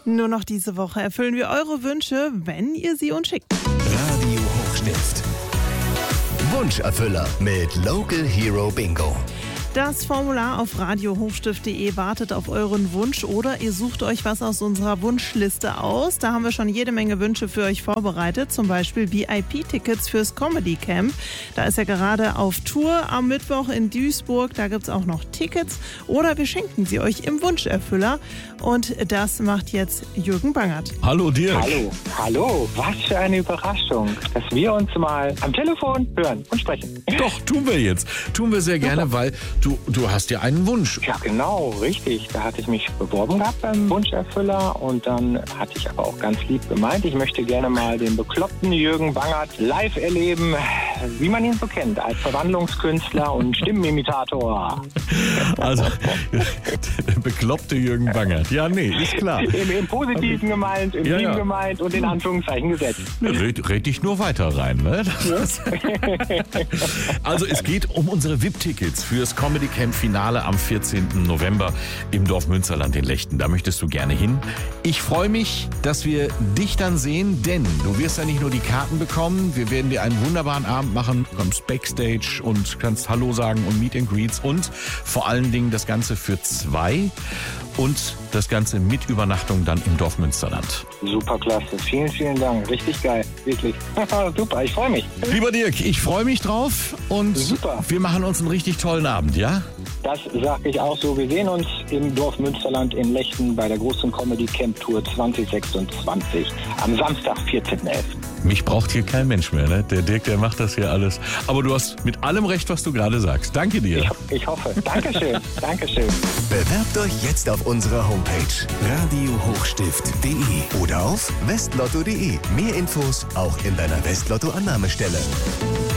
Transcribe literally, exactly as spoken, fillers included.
Nur noch diese Woche erfüllen wir eure Wünsche, wenn ihr sie uns schickt. Radio Hochstift. Wunscherfüller mit Local Hero Bingo. Das Formular auf radio hochstift punkt de wartet auf euren Wunsch oder ihr sucht euch was aus unserer Wunschliste aus. Da haben wir schon jede Menge Wünsche für euch vorbereitet, zum Beispiel V I P-Tickets fürs Comedy Camp. Da ist er gerade auf Tour am Mittwoch in Duisburg, da gibt es auch noch Tickets oder wir schenken sie euch im Wunscherfüller und das macht jetzt Jürgen Bangert. Hallo Dirk. Hallo, hallo, was für eine Überraschung, dass wir uns mal am Telefon hören und sprechen. Doch, tun wir jetzt. Tun wir sehr gerne, weil du, du hast ja einen Wunsch. Ja, genau, richtig. Da hatte ich mich beworben gehabt beim Wunscherfüller und dann hatte ich aber auch ganz lieb gemeint, ich möchte gerne mal den bekloppten Jürgen Bangert live erleben, wie man ihn so kennt, als Verwandlungskünstler und Stimmenimitator. Also, der bekloppte Jürgen Bangert. Ja, nee, ist klar. Im, im Positiven gemeint, im Ja, Lieben ja. gemeint und in Anführungszeichen gesetzt. Red, red dich nur weiter rein, ne? Also es geht um unsere V I P-Tickets fürs Comedy Camp Finale am vierzehnten November im Dorf Münsterland in Lechten. Da möchtest du gerne hin. Ich freue mich, dass wir dich dann sehen, denn du wirst ja nicht nur die Karten bekommen, wir werden dir einen wunderbaren Abend machen, du kommst Backstage und kannst Hallo sagen und Meet and Greets und vor allen Dingen das Ganze für zwei und das Ganze mit Übernachtung dann im Dorf Münsterland. Super klasse, vielen, vielen Dank, richtig geil, wirklich. Super, ich freue mich. Lieber Dirk, ich freue mich drauf und Super. wir machen uns einen richtig tollen Abend, ja? Das sage ich auch so. Wir sehen uns im Dorf Münsterland in Lechten bei der großen Comedy Camp Tour zwanzig sechsundzwanzig am Samstag, vierzehnten elften Mich braucht hier kein Mensch mehr, ne? Der Dirk, der macht das hier alles. Aber du hast mit allem recht, was du gerade sagst. Danke dir. Ich, ich hoffe. Dankeschön. Dankeschön. Bewerbt euch jetzt auf unserer Homepage radio hochstift punkt de oder auf westlotto punkt de. Mehr Infos auch in deiner Westlotto-Annahmestelle.